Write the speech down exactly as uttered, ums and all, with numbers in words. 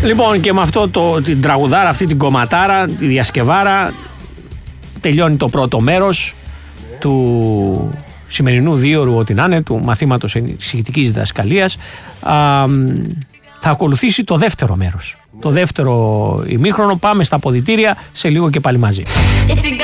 Λοιπόν, και με αυτό το, την τραγουδάρα, αυτή την κομματάρα, τη διασκευάρα, τελειώνει το πρώτο μέρος του σημερινού δίωρου, ό,τι να είναι, του μαθήματος ενισχυτικής διδασκαλίας. Α, θα ακολουθήσει το δεύτερο μέρος. Το δεύτερο ημίχρονο. Πάμε στα αποδυτήρια σε λίγο και πάλι μαζί.